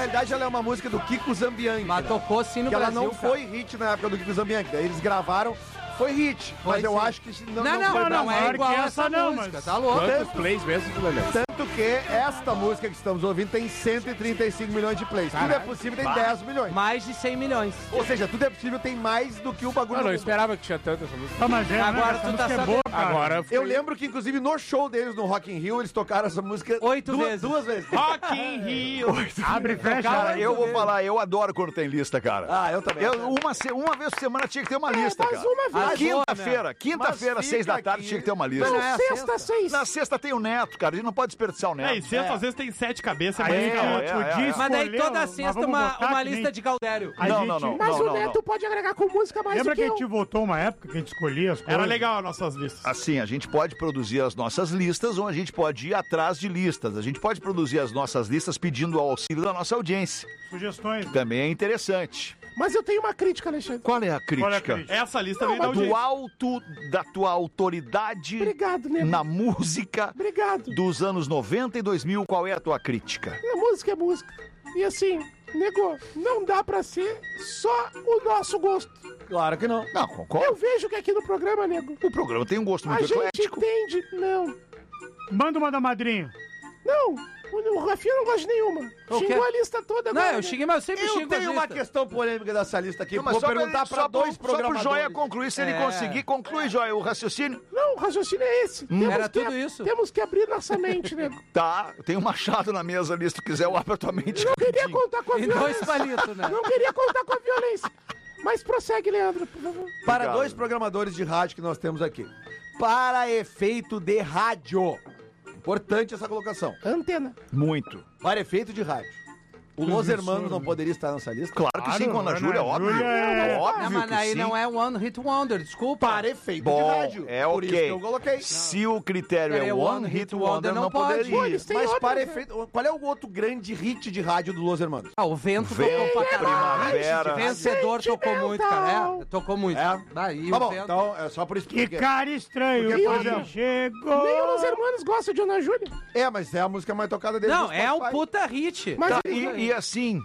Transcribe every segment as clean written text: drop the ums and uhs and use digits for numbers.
realidade, ela é uma música do Kiko Zambianchi. Mas tocou sim no que Brasil, ela não foi hit na época do Kiko Zambianchi. Daí eles gravaram, foi hit. Foi mas eu sim. acho que Não foi é igual essa não, música, mas... tá louco. Quantos plays mesmo, Lelê? Tanto que esta música que estamos ouvindo tem 135 milhões de plays. Tudo é possível, tem 10 milhões. Mais de 100 milhões. Ou seja, tudo é possível, tem mais do que o bagulho. Eu não esperava que tinha tanto essa música. Ah, mas Agora essa tu música tá é sabendo. boa, cara. Agora eu Eu lembro que, inclusive, no show deles no Rock in Rio, eles tocaram essa música 8 vezes. duas vezes. Rock in Rio. Abre e fecha. Cara, eu vou falar, eu adoro quando tem lista, cara. Ah, eu também. Uma vez por semana tinha que ter uma lista, mas cara. uma vez. Na quinta-feira, Mas 6 da fica tarde, aqui. tinha que ter uma lista. Não, é a Sexta, 6. Na sexta tem o Neto, cara. A gente não pode desperdiçar o Neto. E sexta às vezes tem 7 cabeças, A mas gente fica ótimo. podia Mas daí escolher, toda mas sexta vamos uma botar que lista nem- de Galdério. A Não, gente- não. Mas não, o Neto pode agregar com música mais Lembra do que que a eu. gente votou uma época que a gente escolhia as coisas? Era legal as nossas listas. Assim, a gente pode produzir as nossas listas ou a gente pode ir atrás de listas. A gente pode produzir as nossas listas pedindo o auxílio da nossa audiência. Sugestões. Também é interessante. Mas eu tenho uma crítica, Alexandre. Qual é a crítica? Qual é a crítica? Essa lista veio da Do audiência. alto da tua autoridade Obrigado, Nego. na música Obrigado. dos anos 90 e 2000, qual é a tua crítica? A música é música. E assim, nego, não dá pra ser só o nosso gosto. Claro que não. Não, Eu concordo. vejo que aqui no programa, nego, O programa tem um gosto a muito gente eclético. entende. Não. Manda uma da madrinha. Não. O Rafinha não gosta de nenhuma. O quê? Xingou a lista toda agora. Não, eu xinguei, mas eu sempre Eu xingo tenho as uma listas. questão polêmica dessa lista aqui. Não, mas Vou só perguntar pra dois só pro programadores. Joia concluir, se ele É. conseguir, conclui, Joia, o raciocínio. Não, o raciocínio é esse. Era tudo isso. Temos que abrir nossa mente, nego. Tá, tem um machado na mesa ali, se tu quiser, eu abro a tua mente. Não queria contar com a E 2 violência. palitos, né? Não queria contar com a violência. Mas prossegue, Leandro, por favor. Para Obrigado. dois programadores de rádio que nós temos aqui. Para efeito de rádio. Importante essa colocação. Antena. Muito. Para efeito de rádio. O Los Hermanos não poderia estar nessa lista? Claro que sim, com a Ana Júlia, óbvio. Júlia é- Não, Óbvio mas que aí sim. não é One Hit Wonder, desculpa. Para efeito de Bom, rádio. é Por isso ok. que eu coloquei. Se o critério é One Hit Wonder, não pode. poderia. Pô, eles têm Mas outra, para né? efeito... Qual é o outro grande hit de rádio do Los Hermanos? Ah, o vento Vento, tocou pra caralho. primavera. Vencedor tocou muito, cara. É, tocou muito. É? Daí Tá o bom, vento. então é só por isso Que que... cara estranho. Porque, por Quando exemplo, chegou. Nem o Los Hermanos gosta de Ana Júlia. É, mas é a música mais tocada deles. Não, no é um Spotify. puta hit. Mas Tá, e assim,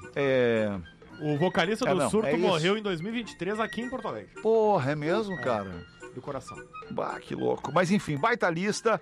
O vocalista do não, Surto é isso. morreu em 2023 aqui em Porto Alegre. porra, é mesmo, cara? Do coração. Bah, que louco. Mas enfim, baita lista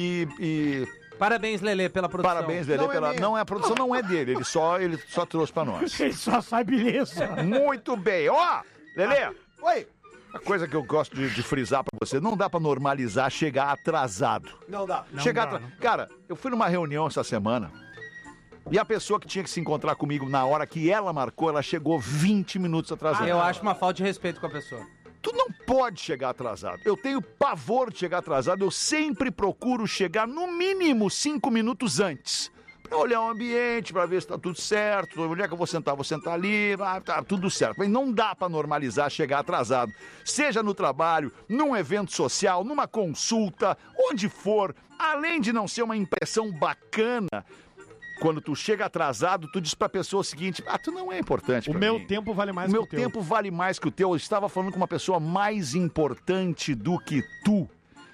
e Parabéns, Lelê, pela produção. parabéns, Lelê, Não é pela... minha. Não é a produção, não é dele, ele só trouxe pra nós. Ele só sabe beleza. Muito bem. Ó, Lelê, Oi. a coisa que eu gosto de frisar pra você, não dá pra normalizar chegar atrasado. Não dá. Cara, eu fui numa reunião essa semana e a pessoa que tinha que se encontrar comigo na hora que ela marcou, ela chegou 20 minutos atrasada. Eu acho uma falta de respeito com a pessoa. Tu não pode chegar atrasado. Eu tenho pavor de chegar atrasado. Eu sempre procuro chegar no mínimo 5 minutos antes. Pra olhar o ambiente, pra ver se tá tudo certo. Onde é que eu vou sentar ali. Tá tudo certo. Mas não dá pra normalizar chegar atrasado. Seja no trabalho, num evento social, numa consulta, onde for. Além de não ser uma impressão bacana, quando tu chega atrasado, tu diz pra pessoa o seguinte: tu não é importante O pra meu mim. tempo vale mais O meu que o teu. tempo vale mais que o teu. Eu estava falando com uma pessoa mais importante do que tu.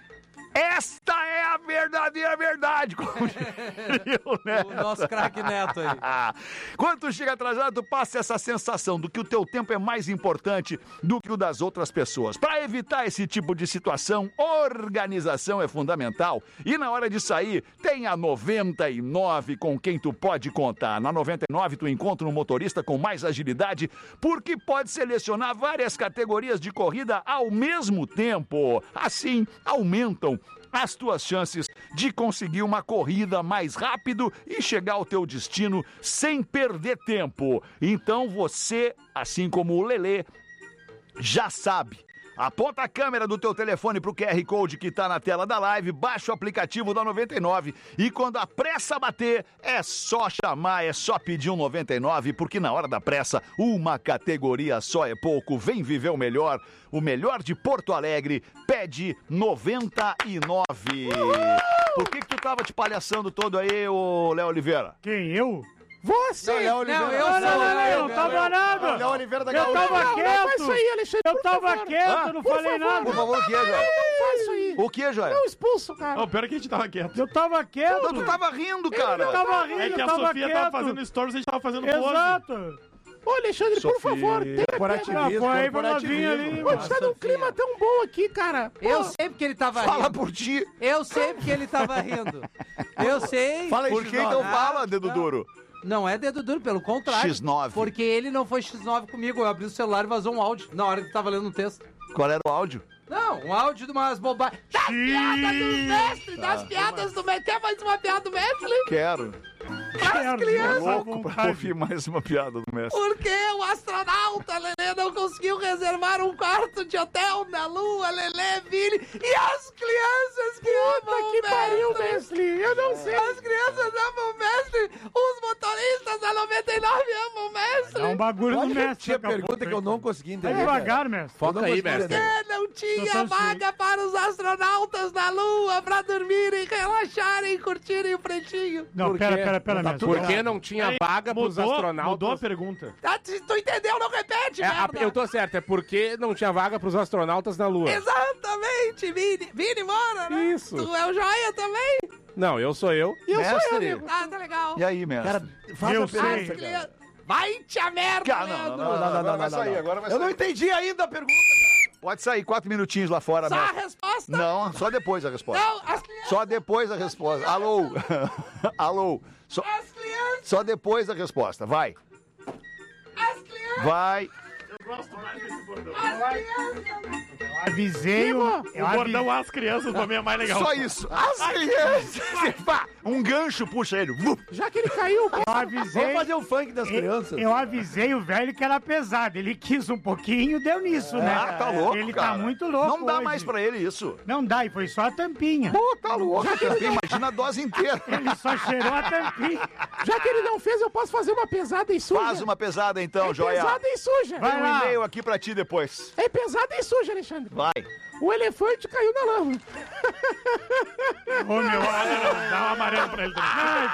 Esta é a verdadeira verdade, como diria o Neto. O nosso craque Neto aí. Quando tu chega atrasado, tu passa essa sensação do que o teu tempo é mais importante do que o das outras pessoas. Para evitar esse tipo de situação, organização é fundamental. E na hora de sair, tem a 99 com quem tu pode contar. Na 99 tu encontra um motorista com mais agilidade, porque pode selecionar várias categorias de corrida ao mesmo tempo. Assim, aumentam as tuas chances de conseguir uma corrida mais rápido e chegar ao teu destino sem perder tempo. Então você, assim como o Lelê, já sabe. Aponta a câmera do teu telefone pro QR Code que tá na tela da live, baixa o aplicativo da 99 e quando a pressa bater, é só chamar, é só pedir um 99, porque na hora da pressa, uma categoria só é pouco. Vem viver o melhor de Porto Alegre, pede 99. Por que tu tava te palhaçando todo aí, ô Léo Oliveira? Quem, eu? Você! Não, eu Não tava nada. Léo Oliveira da Eu Gaúcha. tava Não, quieto. não faz isso aí, Alexandre. Eu por tava favor. quieto, não falei nada. Por favor, o que é, Léo? Não faz isso aí. O que, Joia? Não, expulso, cara. Não, pior é que a gente tava quieto. Eu tava quieto. Não, tu tava rindo, cara. Eu tava rindo, É que eu a tava Sofia quieto. tava fazendo stories e a gente tava fazendo pose. Exato. Ô, Alexandre, por favor, tem Corporativismo, Põe aí pra novinha ali. Pô, tá num clima tão bom aqui, cara. Pô, Eu sei porque ele tava Fala rindo. por ti. Eu sei porque ele tava rindo. Eu sei. Fala aí, Por que X9. então fala, dedo duro? Não é dedo duro, pelo contrário. X9. Porque ele não foi X9 comigo. Eu abri o celular e vazou um áudio na hora que tava lendo um texto. Qual era o áudio? Não, um áudio de umas bobagens. Das piadas do mestre! Das piadas do mestre! Quer mais uma piada do mestre? Quero. Criança, Louco pra ouvir mais uma piada do mestre. Porque o astronauta, Lelê, não conseguiu reservar um quarto de hotel na Lua, Lelê, Vini, e as crianças que amam o que mestre. pariu, mestre. Eu não sei. As crianças amam o mestre, os motoristas da 99 amam o mestre. É um bagulho Pode no mestre. repetir a daqui a pergunta pouco. que eu não consegui Vai entender. devagar, mestre. Foca aí, mestre. Porque não tinha Doutor vaga para os astronautas na Lua pra dormirem, relaxarem, curtirem o pretinho. Não, Por pera, quê? pera, pera, Não tá mestre. tudo Porque não tinha vaga pros astronautas. Mudou a pergunta. Tá, se tu entendeu, não repete, merda. Eu tô certo, é porque não tinha vaga pros astronautas na Lua. Exatamente, Vini. Vini Moura, né? Isso. Tu é o Joia também? Não, eu sou eu. E eu sou eu, Mestre. nego. Ah, tá legal. E aí, mestre? Cara, faça Eu a pergunta, sei. cara. Criança- Vai-te a merda, Cara, Leandro. Agora vai sair, agora vai Eu não sair. entendi ainda a pergunta, cara. Pode sair 4 minutinhos lá fora, Só a mestre. resposta? Não, só depois a resposta. Não, as crianças. Só depois a resposta. Alô? Alô? As crianças. Só depois a resposta. Vai. As crianças. Vai. As crianças. Avisei o... Eu O bordão avisei... As Crianças pra mim é mais legal. Só isso. As crianças. Pá, um gancho puxa ele. Vup. Já que ele caiu, Eu avisei... Vamos fazer o funk das crianças. Eu avisei o velho que era pesado. Ele quis um pouquinho, deu nisso, né? Ah, tá louco, Ele cara. tá muito louco Não dá hoje. mais pra ele isso. Não dá, e foi só a tampinha. Pô, tá louco. Imagina a dose inteira. Ele só cheirou a tampinha. já que ele não fez, eu posso fazer uma pesada e suja. Faz uma pesada então, É Joia. pesada e suja. Vai Tem um lá. e-mail aqui pra ti depois. É pesada e suja, Alexandre. Vai. O elefante caiu na lama. Ô, meu... Dá um amarelo pra ele também.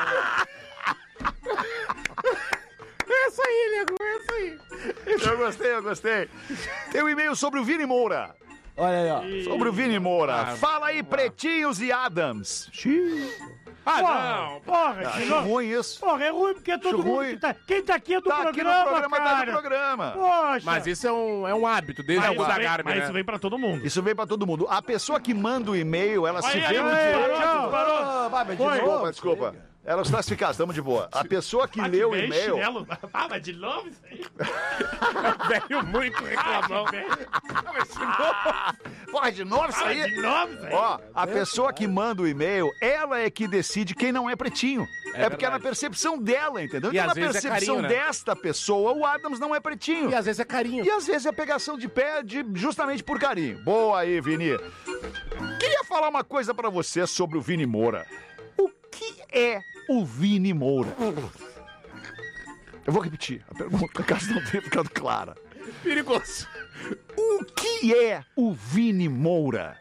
Essa aí, nego, essa aí. Eu gostei. Tem um e-mail sobre o Vini Moura. Olha aí, ó. Sobre o Vini Moura. Fala aí, Pretinhos e Adams. Porra, porra, de Acho novo. ruim isso. Porra, é ruim porque todo Acho mundo ruim. que tá... Quem tá aqui é do Tá aqui no programa, programa, cara. tá no programa. Poxa. Mas isso é um hábito, desde Mas o isso vem- Zagarbi, mas né? isso vem pra todo mundo. Isso vem pra todo mundo. A pessoa que manda o e-mail, ela se vê no aí, direito. parou. Ah, vai, mas de Foi. novo. Desculpa. Elas classificadas, estamos de boa. A pessoa que Ah, leu o veio e-mail. chinelo. Ah, mas de novo isso aí? Veio muito reclamão. Porra, de novo isso aí? De novo isso aí? Ó, a pessoa que manda o e-mail, ela é que decide quem não é pretinho. É porque é na verdade. percepção dela, entendeu? E Então, às na vezes é percepção carinho, né? desta pessoa, o Adams não é pretinho. E às vezes é carinho. E às vezes é pegação de pé justamente por carinho. Boa aí, Vini. Queria falar uma coisa pra você sobre o Vini Moura. O que é o Vini Moura? Eu vou repetir a pergunta, caso não tenha ficado clara. Perigoso. O que é o Vini Moura?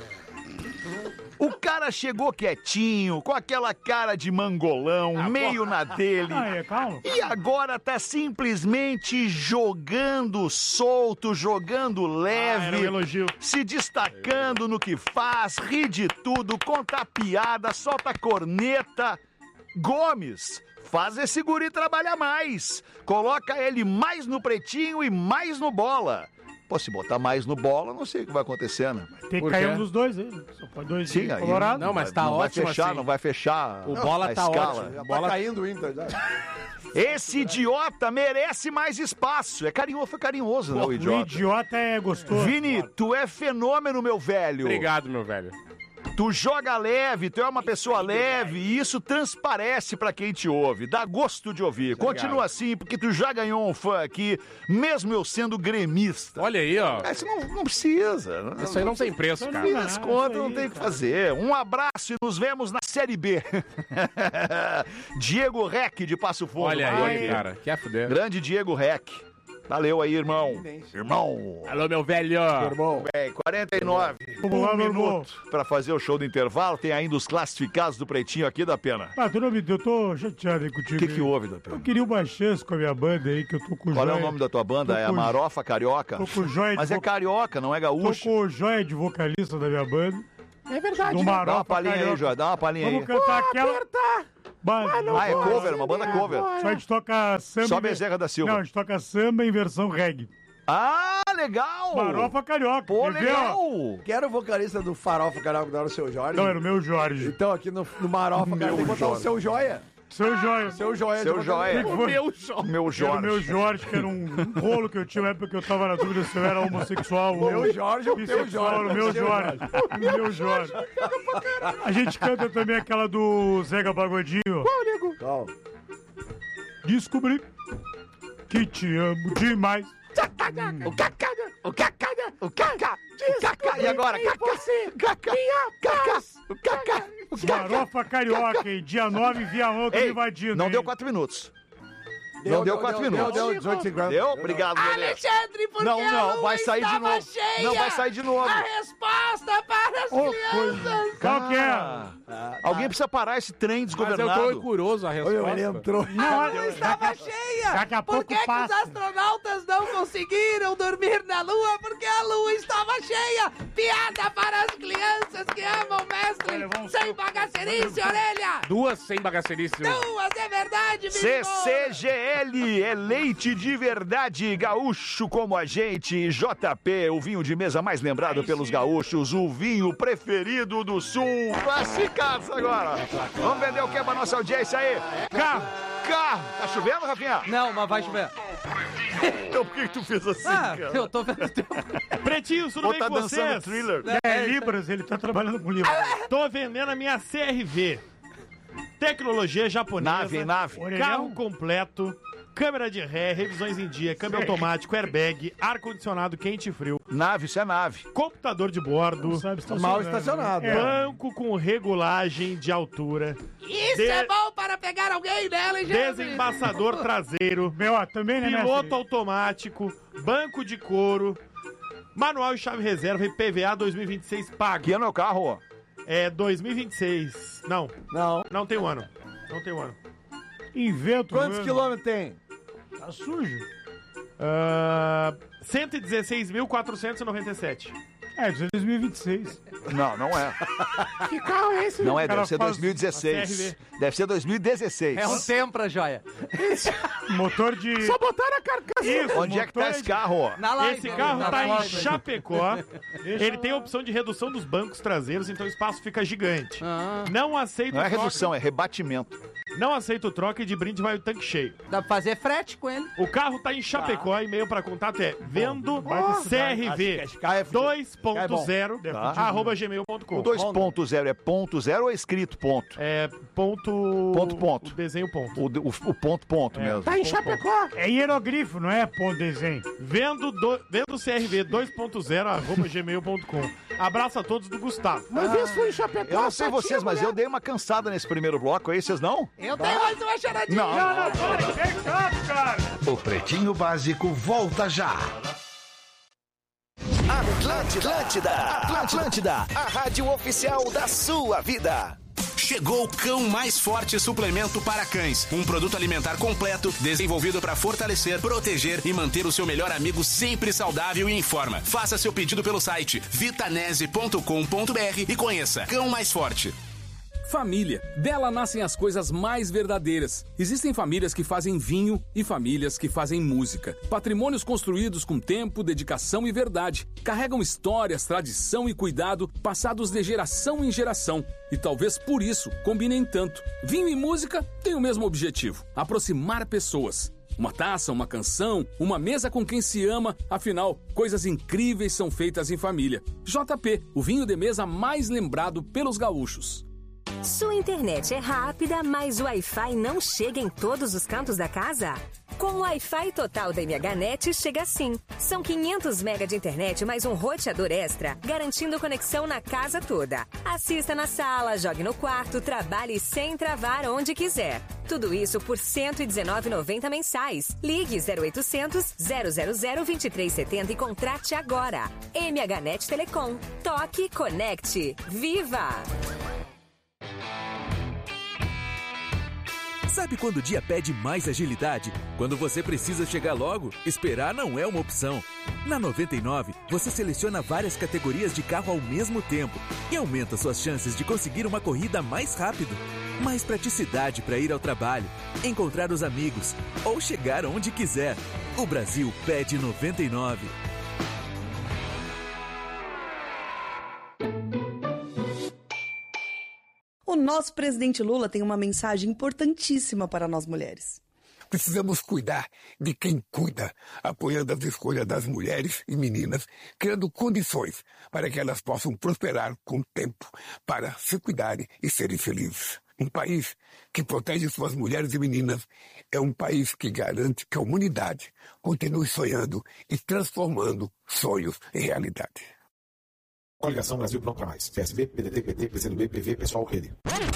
O cara chegou quietinho, com aquela cara de mangolão, meio na dele. Aí, calma. E agora tá simplesmente jogando solto, jogando Era um leve, elogio. se destacando no que faz, ri de tudo, conta piada, solta corneta. Gomes, faz esse guri trabalhar mais. Coloca ele mais no pretinho e mais no bola. Pô, se botar mais no bola, não sei o que vai acontecer, né? Tem que Por cair quê? um dos dois aí. Só pode dois Sim, aí colorado. Não, mas tá não ótimo vai fechar, assim. não vai fechar O bola a tá escala. ótimo. Já Bola- tá caindo o Inter, já. Esse idiota merece mais espaço. É carinhoso, foi carinhoso, né, o O idiota? idiota é gostoso. Vini, tu é fenômeno, meu velho. Obrigado, meu velho. Tu joga leve, tu é uma pessoa leve e isso transparece pra quem te ouve. Dá gosto de ouvir. Continua assim, porque tu já ganhou um fã aqui, mesmo eu sendo gremista. Olha aí, ó. Isso não precisa. Isso aí não tem preço, Não, cara. Fim das isso contas, aí, não tem o que cara. fazer. Um abraço e nos vemos na Série B. Diego Rec de Passo Fundo. Olha mandou aí, aqui. cara. Quer fuder. Grande Diego Rec. Valeu aí, irmão. Irmão. Alô, meu velho. Irmão. Bem, 49. Vamos lá, meu irmão. minuto pra fazer o show do intervalo. Tem ainda os classificados do Pretinho aqui da Pena. Ah, tu não me deu, eu tô chateado aí contigo. O que houve, da Eu Pena? queria uma chance com a minha banda aí, que eu tô com Qual é joia. o nome da tua banda? Tô É a com- Marofa Carioca? Tô com joia de Mas é carioca, não é Tô gaúcho. com o joia de vocalista da minha banda. É verdade, Do né? Dá uma Marofa palhinha aí, Carioca. Joia. Dá uma palhinha aí. Vamos cantar aquela... Apertar. Mas, Ah, é cover, uma banda cover. Só a gente toca samba... Só em ver- Bezerra da Silva. Não, a gente toca samba em versão reggae. Ah, legal! Marofa Carioca. Pô, quer ver, ó? legal! Que era o vocalista do Farofa Carioca, não era o Seu Jorge? Não, era o meu Jorge. Então aqui no Marofa, cara, tem que botar o Seu Joia. Seu Joia. Seu Joia. Seu de Joia. Que foi? Meu Era o Jorge. meu Jorge, que era um rolo que eu tinha na época que eu tava na dúvida se eu era homossexual ou Meu Jorge é o teu bissexual. Jorge. O meu Jorge. O meu Jorge. A gente canta também aquela do Zeca Pagodinho. Qual? Descobri que te amo demais. O Cacá! E agora? Cacá! O Cacá! Marofa Carioca, hein? Dia 9, Viamão, tô Ei, invadindo. não hein? deu 4 minutos. Não deu 4 minutos. Deu 18 segundos. Deu? Obrigado, Lelê. Alexandre, porque Não, a não, lua vai sair de estava novo. cheia. Não, vai sair de novo. A resposta para as Ô, crianças. Qual que é? Alguém precisa parar esse trem Mas eu tô desgovernado. curioso a Olha, resposta. ele entrou. A lua estava cheia. Daqui a Por pouco que, que os passa. astronautas não conseguiram dormir na lua? Porque a lua estava cheia. Piada para as crianças que amam o mestre. Olha, vamos- Sem bagacerice, orelha. Duas sem bagacerice. Duas, é verdade, Vitor. CCGL é leite de verdade, gaúcho como a gente. JP, o vinho de mesa mais lembrado pelos gaúchos, o vinho preferido do Sul. Classificados agora. Vamos vender o que pra nossa audiência aí? Carro. Tá chovendo, Rafinha? Não, mas vai chover. Então por que tu fez assim, cara? Eu tô vendo tempo. Pretinhos, tudo Ou bem tá com dançando vocês? thriller? É Libras, ele tá trabalhando com Libras. Tô vendendo a minha CRV. Tecnologia japonesa. Nave. Carro completo. Câmera de ré, revisões em dia, câmbio automático, airbag, ar-condicionado quente e frio, Nave, isso é nave. computador de bordo, Não sabe estacionar, Mal né? estacionado. É. banco com regulagem de altura, Isso De- é bom para pegar alguém, né, Alexandre? desembaçador traseiro, Meu, ó, também, né, piloto mestre? automático, banco de couro, manual e chave reserva e PVA 2026 pago. Que ano é o carro, ó? É 2026. Não, Não. não tem um ano. Não tem um ano. Invento. Quantos mesmo. quilômetros tem? Tá sujo. 116.497. É, 2026. Não é. Que carro é esse? Não é, cara deve ser faz 2016. Deve ser 2016. É um Tempra, joia. Motor de... Só botaram a carcaça. Isso, Onde é que tá motor esse de- carro, ó? Na live. Esse carro na tá em live. Chapecó. Ele tem a opção de redução dos bancos traseiros, então o espaço fica gigante. Ah, Não aceita Não é troca- redução, é rebatimento. Não aceita o troca e de brinde vai o tanque cheio. dá pra fazer frete com ele. O carro tá em Chapecó, e-mail para contato é vendo CRV Esse carro é fudido. 2.0 Tá. arroba O gmail.com. 2.0 é ponto zero ou é escrito ponto? É ponto... Ponto. O desenho ponto. O ponto mesmo. Tá em Chapecó. É hierogrifo, não é ponto desenho. Vendo CRV 2.0 arroba gmail.com. Abraço a todos do Gustavo. Uma vez fui em Chapecó. Eu não sei só vocês, tinha mas mulher. eu dei uma cansada nesse primeiro bloco aí, vocês não? Eu tenho mais uma charadinha. Não. Cara. O Pretinho Básico volta já. Atlântida, a rádio oficial da sua vida. Chegou o Cão Mais Forte Suplemento para Cães. Um produto alimentar completo, desenvolvido para fortalecer, proteger e manter o seu melhor amigo sempre saudável e em forma. Faça seu pedido pelo site vitanese.com.br e conheça Cão Mais Forte. Família. Dela nascem as coisas mais verdadeiras. Existem famílias que fazem vinho e famílias que fazem música. Patrimônios construídos com tempo, dedicação e verdade. Carregam histórias, tradição e cuidado passados de geração em geração. E talvez por isso combinem tanto. Vinho e música têm o mesmo objetivo: aproximar pessoas. Uma taça, uma canção, uma mesa com quem se ama. Afinal, coisas incríveis são feitas em família. JP, o vinho de mesa mais lembrado pelos gaúchos. Sua internet é rápida, mas o Wi-Fi não chega em todos os cantos da casa? Com o Wi-Fi total da MHNet chega assim. São 500 MB de internet mais um roteador extra, garantindo conexão na casa toda. Assista na sala, jogue no quarto, trabalhe sem travar onde quiser. Tudo isso por R$ 119,90 mensais. Ligue 0800 000 2370 e contrate agora. MHNet Telecom. Toque, conecte. Viva! Sabe quando o dia pede mais agilidade? Quando você precisa chegar logo, esperar não é uma opção. Na 99, você seleciona várias categorias de carro ao mesmo tempo e aumenta suas chances de conseguir uma corrida mais rápido. Mais praticidade para ir ao trabalho, encontrar os amigos ou chegar onde quiser. O Brasil pede 99. O nosso presidente Lula tem uma mensagem importantíssima para nós mulheres. Precisamos cuidar de quem cuida, apoiando as escolhas das mulheres e meninas, criando condições para que elas possam prosperar com o tempo, para se cuidarem e serem felizes. Um país que protege suas mulheres e meninas é um país que garante que a humanidade continue sonhando e transformando sonhos em realidade. Coligação Brasil Pronto para Mais. PSB, PDT, PT, PCdoB, PV, Pessoal, Rede.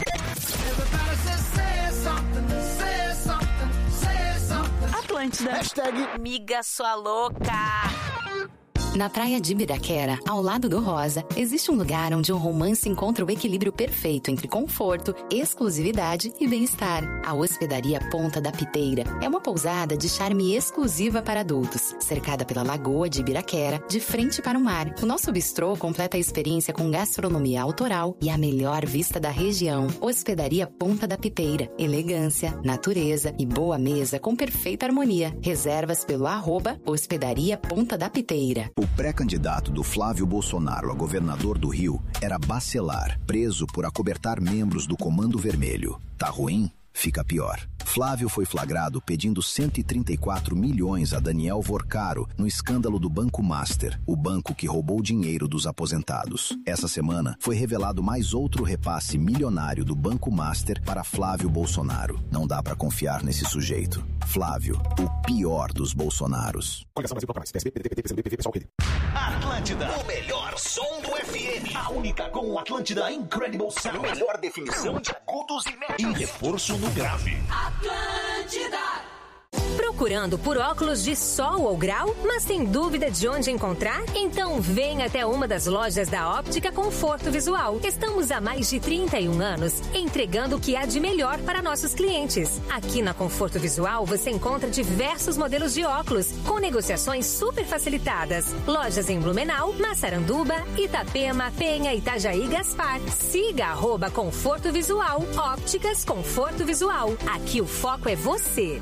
Atlântida. Hashtag Miga sua louca. Na praia de Ibiraquera, ao lado do Rosa, existe um lugar onde um romance encontra o equilíbrio perfeito entre conforto, exclusividade e bem-estar. A Hospedaria Ponta da Piteira é uma pousada de charme exclusiva para adultos, cercada pela Lagoa de Ibiraquera, de frente para o mar. O nosso bistrô completa a experiência com gastronomia autoral e a melhor vista da região. Hospedaria Ponta da Piteira. Elegância, natureza e boa mesa com perfeita harmonia. Reservas pelo @Hospedaria Ponta da Piteira. O pré-candidato do Flávio Bolsonaro a governador do Rio era Bacelar, preso por acobertar membros do Comando Vermelho. Tá ruim? Fica pior. Flávio foi flagrado pedindo 134 milhões a Daniel Vorcaro no escândalo do Banco Master, o banco que roubou dinheiro dos aposentados. Essa semana foi revelado mais outro repasse milionário do Banco Master para Flávio Bolsonaro. Não dá pra confiar nesse sujeito. Flávio, o pior dos Bolsonaros. Coligação Brasil Pronto para Mais. PSB, PDT, PT, PCdoB, PV, Pessoal, Rede. Atlântida, o melhor som do FM. A única com Atlântida Incredible Sound. Melhor definição de agudos e médios. E reforço no grave. Atlântida. Procurando por óculos de sol ou grau, mas tem dúvida de onde encontrar? Então vem até uma das lojas da Óptica Conforto Visual. Estamos há mais de 31 anos entregando o que há de melhor para nossos clientes. Aqui na Conforto Visual você encontra diversos modelos de óculos com negociações super facilitadas. Lojas em Blumenau, Massaranduba, Itapema, Penha, Itajaí, Gaspar. Siga @Conforto Visual. Ópticas Conforto Visual. Aqui o foco é você.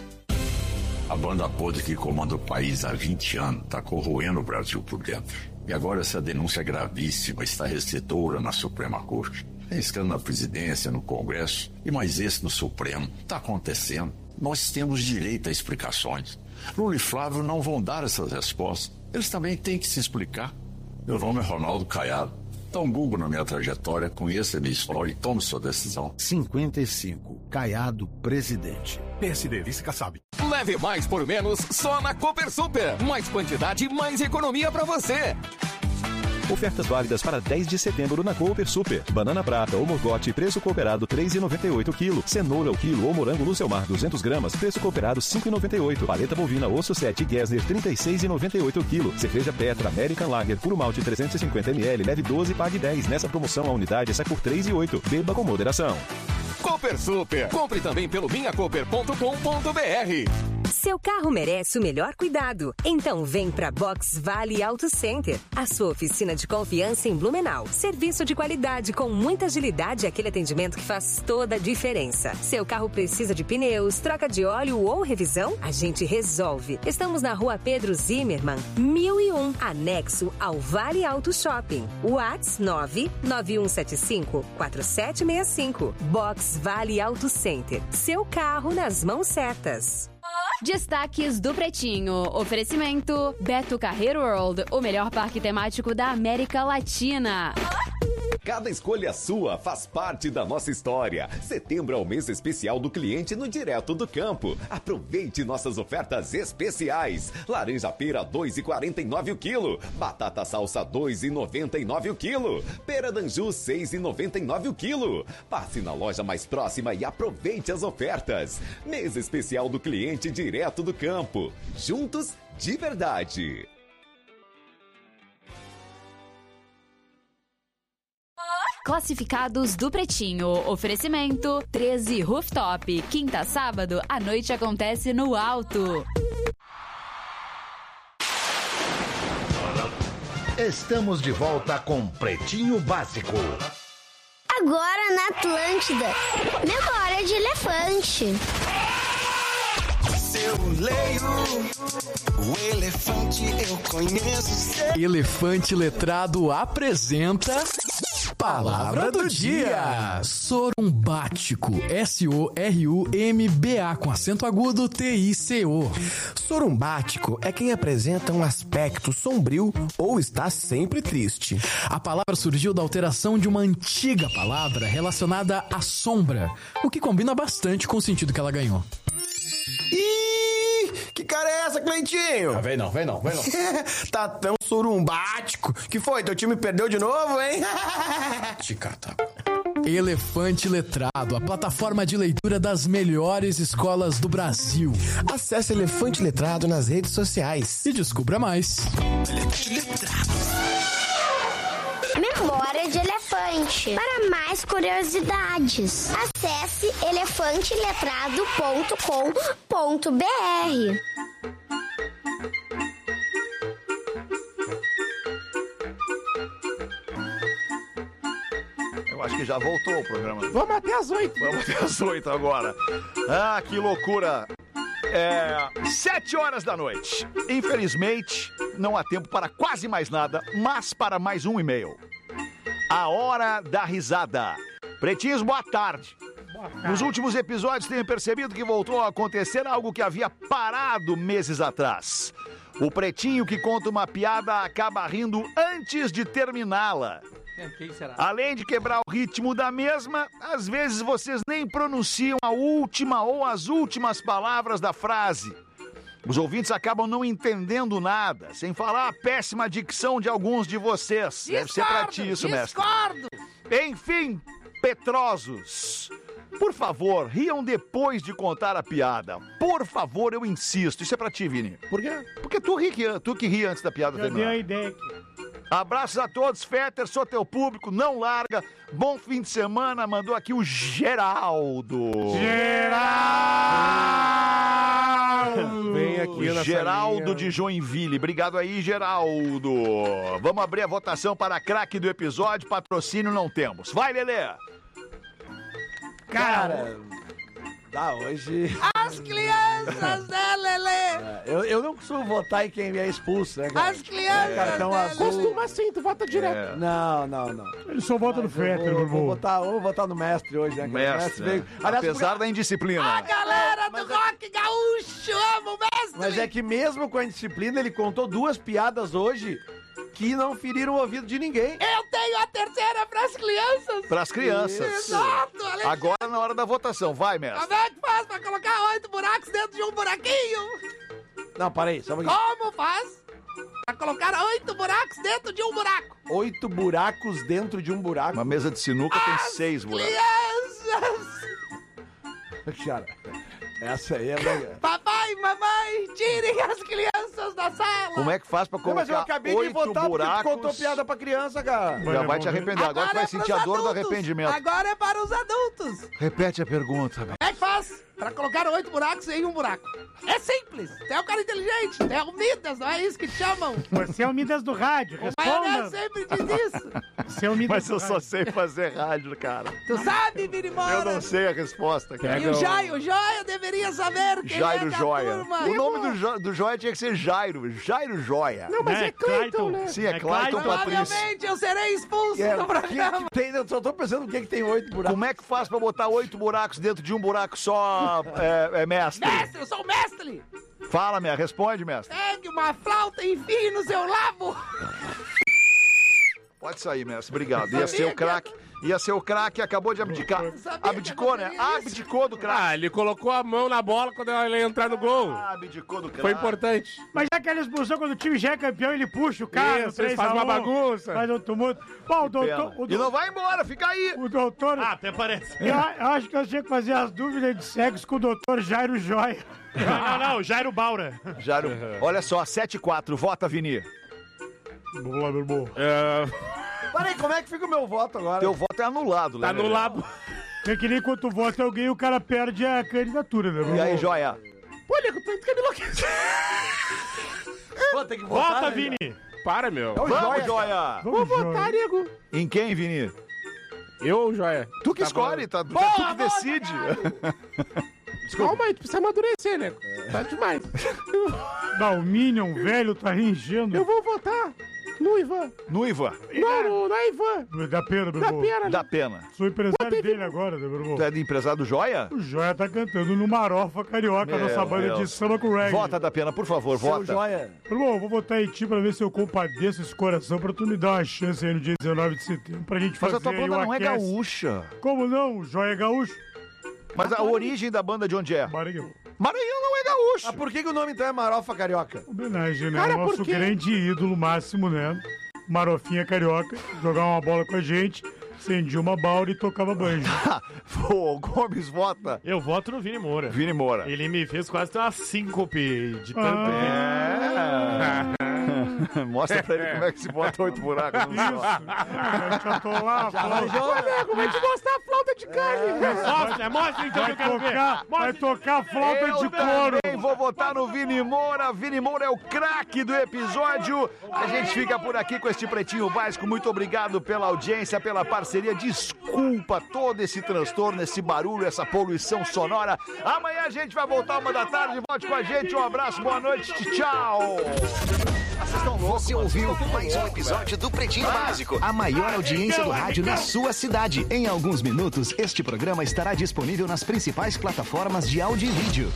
A banda podre que comanda o país há 20 anos está corroendo o Brasil por dentro. E agora essa denúncia gravíssima está restritora na Suprema Corte. Tem escândalo na presidência, no Congresso e mais esse no Supremo. Está acontecendo. Nós temos direito a explicações. Lula e Flávio não vão dar essas respostas. Eles também têm que se explicar. Meu nome é Ronaldo Caiado. Dá um Google na minha trajetória, conheça a minha história e tome sua decisão. 55. Caiado, presidente. PSD, vice Kassab. Leve mais por menos só na Cooper Super. Mais quantidade, mais economia pra você. Ofertas válidas para 10 de setembro na Cooper Super. Banana prata ou morgote, preço cooperado R$ 3,98 kg. Cenoura ao quilo ou morango Lucemar 200 gramas, preço cooperado R$ 5,98. Paleta bovina osso 7 Gessner R$ 36,98 kg. Cerveja Petra American Lager puro malte 350 ml, leve 12 pague 10. Nessa promoção a unidade sai por R$ 3,08. Beba com moderação. Cooper Super. Compre também pelo minhacooper.com.br. Seu carro merece o melhor cuidado. Então vem pra Box Vale Auto Center, a sua oficina de confiança em Blumenau. Serviço de qualidade com muita agilidade e aquele atendimento que faz toda a diferença. Seu carro precisa de pneus, troca de óleo ou revisão? A gente resolve. Estamos na Rua Pedro Zimmermann, 1001, anexo ao Vale Auto Shopping. WhatsApp 991754765. Box Vale Auto Center. Seu carro nas mãos certas. Destaques do Pretinho. Oferecimento Beto Carreiro World, o melhor parque temático da América Latina. Cada escolha sua faz parte da nossa história. Setembro é o mês especial do cliente no Direto do Campo. Aproveite nossas ofertas especiais. Laranja pera 2,49 o quilo. Batata salsa 2,99 o quilo. Pera danju 6,99 o quilo. Passe na loja mais próxima e aproveite as ofertas. Mês especial do cliente Direto do Campo. Juntos de verdade. Classificados do Pretinho. Oferecimento 13 Rooftop. Quinta a sábado, a noite acontece no Alto. Estamos de volta com Pretinho Básico. Agora na Atlântida. Memória de elefante. Eu leio o elefante, eu conheço. Elefante Letrado apresenta Palavra do Dia. Sorumbático. S-O-R-U-M-B-A com acento agudo T-I-C-O. Sorumbático é quem apresenta um aspecto sombrio ou está sempre triste. A palavra surgiu da alteração de uma antiga palavra relacionada à sombra, o que combina bastante com o sentido que ela ganhou. Ih, que cara é essa, Cleitinho? Vem não. Tá tão sorumbático. Que foi? Teu time perdeu de novo, hein? Ticata. Elefante Letrado, a plataforma de leitura das melhores escolas do Brasil. Acesse Elefante Letrado nas redes sociais e descubra mais. Elefante Letrado. Memória de elefante. Para mais curiosidades, acesse elefanteletrado.com.br. Eu acho que já voltou o programa. Vamos até às 8. Vamos até às 8 agora. Ah, que loucura. 7 horas da noite. Infelizmente, não há tempo para quase mais nada, mas para mais um e-mail. A hora da risada. Pretinhos, boa tarde. Nos últimos episódios tenho percebido que voltou a acontecer algo que havia parado meses atrás. O pretinho que conta uma piada acaba rindo antes de terminá-la. Quem será? Além de quebrar o ritmo da mesma, às vezes vocês nem pronunciam a última ou as últimas palavras da frase. Os ouvintes acabam não entendendo nada, sem falar a péssima dicção de alguns de vocês. Deve ser pra ti isso, mestre. Enfim, Petrosos, por favor, riam depois de contar a piada. Por favor, eu insisto. Isso é pra ti, Vini. Por quê? Porque tu que ri antes da piada terminar. Eu dei a ideia aqui. Abraços a todos, Fetter, sou teu público, não larga. Bom fim de semana, mandou aqui o Geraldo. Vem aqui na Geraldo de Joinville. Obrigado aí, Geraldo. Vamos abrir a votação para a craque do episódio. Patrocínio não temos. Vai, Lelê. Cara, hoje... As crianças, né, Lelê? Eu não costumo votar em quem é expulso, né, cara? As crianças, cartão né, azul. Costuma sim, tu vota direto. Não. Ele só vota no Fetter, meu irmão. Vou votar no mestre hoje, né? cara? Mestre, veio... Aliás, apesar da indisciplina. A galera do rock gaúcho ama o mestre. Mas é que mesmo com a indisciplina, ele contou 2 piadas hoje que não feriram o ouvido de ninguém. Eu tenho a terceira pras crianças. Pras crianças. Exato, Alexandre. Agora na hora da votação. Vai, mestre. Como é que faz pra colocar 8 buracos dentro de um buraquinho? Não, parei, só um pouquinho. Como faz pra colocar 8 buracos dentro de um buraco? 8 buracos dentro de um buraco? Uma mesa de sinuca tem 6 buracos. Crianças! Cara, essa aí é legal. Papai, mamãe, tirem as crianças da sala. Como é que faz pra colocar 8 buracos? Mas eu acabei de votar porque tu contou piada pra criança, cara. Já vai te arrepender. Agora tu vai sentir a dor do arrependimento. Agora é para os adultos. Repete a pergunta. Como é que faz pra colocar 8 buracos em um buraco? É simples. Tu é um cara inteligente. Tu é o Midas, não é isso que te chamam? Você é o Midas do rádio. O Maionese sempre diz isso. Você é o Midas Mas do eu rádio. só sei fazer rádio, cara. Tu sabe, Vini Moura? Eu não sei a resposta, cara. E o Joia deveria saber quem Jairo é da Joia. turma. O nome do Joia tinha que ser Jairo. Jairo Joia. Não, mas é Clayton, né? Sim, é Clayton Patrício. Provavelmente eu serei expulso do programa. Eu só tô pensando o que tem 8 buracos. Como é que faz pra botar 8 buracos dentro de um buraco só, mestre? Mestre, eu sou o mestre. Fala, responde, mestre. Pegue uma flauta e enfie no seu labo. Pode sair, mestre. Obrigado. Ia ser o craque. Acabou de abdicar. Abdicou, né? Abdicou do craque. Ah, ele colocou a mão na bola quando ela ia entrar no gol. Abdicou do craque. Foi importante. Mas já que ele expulsou, quando o time já é campeão, ele puxa o cara. Isso, ele faz uma bagunça. Faz um tumulto. Bom, o doutor... E não vai embora, fica aí. O doutor... Ah, até parece. Eu acho que eu tinha que fazer as dúvidas de sexo com o doutor Jairo Joia. Não, Jairo Baura. Jairo, olha só, 7-4, vota, Vini. Vamos lá, meu irmão. Peraí, como é que fica o meu voto agora? Teu voto é anulado, Tá anulado. É que nem quando tu vota alguém, o cara perde a candidatura, né? E aí, Joia? Pô, nego, tu quer me enlouquecer. Pô, tem que votar, Vota, né, Vini. Para, meu. Vamos, Joia. Vou votar, nego. Em quem, Vini? Eu ou Joia? Tu que escolhe, tu que decide. Calma aí, tu precisa amadurecer, nego. Tá demais. Não, o Minion velho tá ringendo. Eu vou votar no Ivan. No Ivan. Não é Ivan. Dá pena, meu irmão. Dá pena. Sou empresário dele agora, né, meu irmão? Tu é de empresário do Joia? O Joia tá cantando no Marofa Carioca, nossa banda de samba com reggae. Vota, Dá pena, por favor, vota. Joia. Meu irmão, eu vou votar em ti pra ver se eu compadeço esse coração pra tu me dar uma chance aí no dia 19 de setembro pra gente fazer Mas a tua banda aí o não é aquece. gaúcha. Como não? O Joia é gaúcho. Mas a origem da banda de onde é? Maranhão. Maranhão não é gaúcho. Ah, por que o nome então é Marofa Carioca? Homenagem, né? Cara, O nosso por quê? grande ídolo máximo, né? Marofinha Carioca, jogava uma bola com a gente, acendia uma baura e tocava banjo. Pô, o Gomes vota. Eu voto no Vini Moura. Vini Moura. Ele me fez quase ter uma síncope de tanto. Mostra pra ele como é que se bota 8 buracos. Isso. Já tô lá, Nego, vai te mostrar a flauta de carne. Mostra então que eu quero ver. vai tocar flauta Eu de couro. também vou votar no Vini Moura. Vini Moura é o craque do episódio. A gente fica por aqui com este Pretinho Básico. Muito obrigado pela audiência, pela parceria. Desculpa todo esse transtorno, esse barulho, essa poluição sonora. Amanhã a gente vai voltar 1 da tarde. Volte com a gente. Um abraço, boa noite. Tchau. Você ouviu mais um episódio do Pretinho Básico, a maior audiência do rádio na sua cidade. Em alguns minutos, este programa estará disponível nas principais plataformas de áudio e vídeo.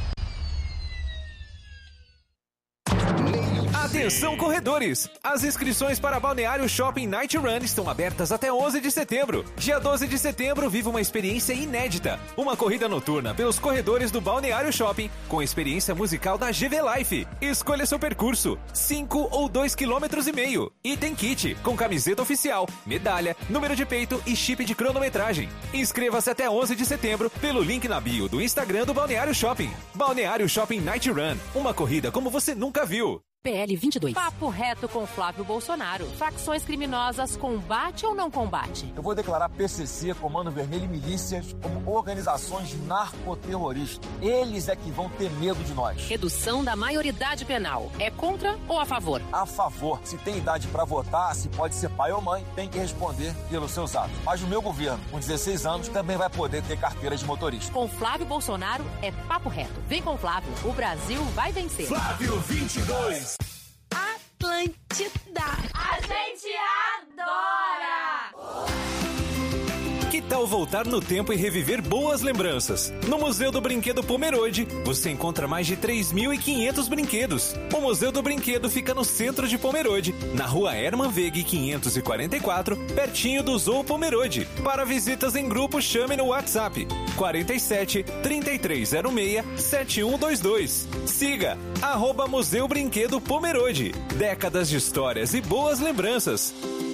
Atenção, corredores! As inscrições para Balneário Shopping Night Run estão abertas até 11 de setembro. Dia 12 de setembro, viva uma experiência inédita. Uma corrida noturna pelos corredores do Balneário Shopping, com experiência musical da GV Life. Escolha seu percurso, 5 ou 2,5 km. Item kit, com camiseta oficial, medalha, número de peito e chip de cronometragem. Inscreva-se até 11 de setembro pelo link na bio do Instagram do Balneário Shopping. Balneário Shopping Night Run, uma corrida como você nunca viu. PL 22. Papo reto com Flávio Bolsonaro. Facções criminosas combate ou não combate? Eu vou declarar PCC, Comando Vermelho e milícias como organizações narcoterroristas. Eles é que vão ter medo de nós. Redução da maioridade penal. É contra ou a favor? A favor. Se tem idade para votar, se pode ser pai ou mãe, tem que responder pelos seus atos. Mas o meu governo, com 16 anos, também vai poder ter carteira de motorista. Com Flávio Bolsonaro é papo reto. Vem com Flávio. O Brasil vai vencer. Flávio 22. Atlântida. A gente adora! Que tal voltar no tempo e reviver boas lembranças? No Museu do Brinquedo Pomerode, você encontra mais de 3.500 brinquedos. O Museu do Brinquedo fica no centro de Pomerode, na rua Hermann Wegg 544, pertinho do Zoo Pomerode. Para visitas em grupo, chame no WhatsApp 47 3306 7122. Siga @Museu Brinquedo Pomerode. Décadas de histórias e boas lembranças.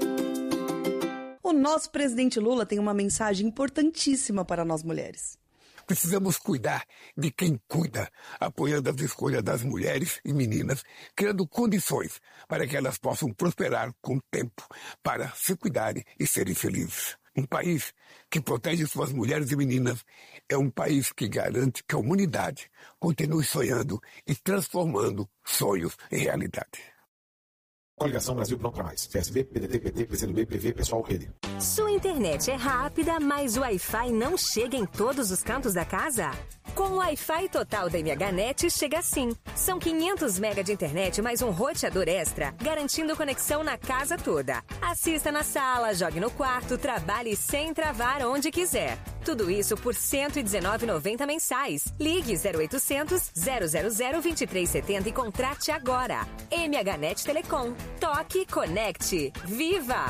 O nosso presidente Lula tem uma mensagem importantíssima para nós mulheres. Precisamos cuidar de quem cuida, apoiando as escolhas das mulheres e meninas, criando condições para que elas possam prosperar com o tempo, para se cuidarem e serem felizes. Um país que protege suas mulheres e meninas é um país que garante que a humanidade continue sonhando e transformando sonhos em realidade. Coligação Brasil Pronto pra Mais. PSB, PDT, PT, PCdoB, PV, Pessoal, Rede. Sua internet é rápida, mas o Wi-Fi não chega em todos os cantos da casa? Com o Wi-Fi total da MHNet chega assim. São 500 MB de internet mais um roteador extra, garantindo conexão na casa toda. Assista na sala, jogue no quarto, trabalhe sem travar onde quiser. Tudo isso por R$ 119,90 mensais. Ligue 0800 000 2370 e contrate agora. MHNet Telecom. Toque, conecte. Viva!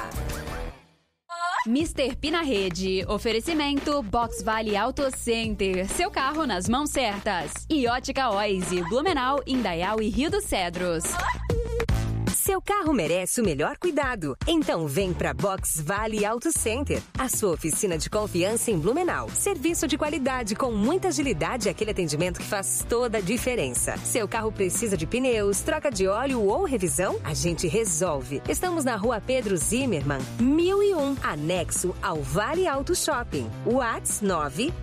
Mr. P na rede. Oferecimento Box Vale Auto Center. Seu carro nas mãos certas. E Ótica Oise, Blumenau, Indaial e Rio dos Cedros. Seu carro merece o melhor cuidado. Então vem pra Box Vale Auto Center, a sua oficina de confiança em Blumenau. Serviço de qualidade com muita agilidade e aquele atendimento que faz toda a diferença. Seu carro precisa de pneus, troca de óleo ou revisão? A gente resolve. Estamos na Rua Pedro Zimmermann, 1001, anexo ao Vale Auto Shopping. WhatsApp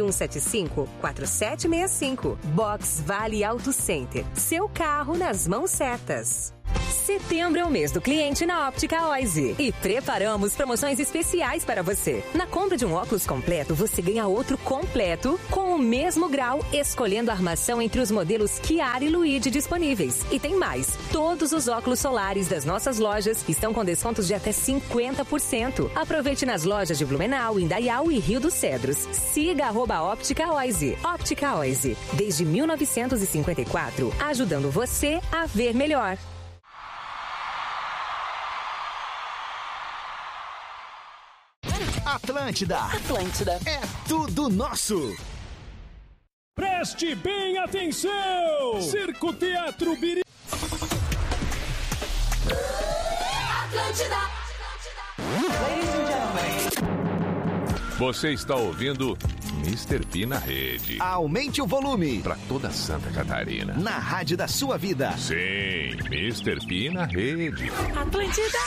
99175-4765. Box Vale Auto Center. Seu carro nas mãos certas. Setembro é o mês do cliente na Óptica Oise e preparamos promoções especiais para você. Na compra de um óculos completo, você ganha outro completo com o mesmo grau, escolhendo a armação entre os modelos Chiara e Luigi disponíveis. E tem mais, todos os óculos solares das nossas lojas estão com descontos de até 50%. Aproveite nas lojas de Blumenau, Indaial e Rio dos Cedros. Siga @Óptica Oise. Óptica Oise, desde 1954, ajudando você a ver melhor. Atlântida. É tudo nosso. Preste bem atenção. Circo Teatro Biri. Atlântida. Você está ouvindo Mr. P na rede. Aumente o volume. Para toda Santa Catarina. Na rádio da sua vida. Sim, Mr. P na rede. Atlântida.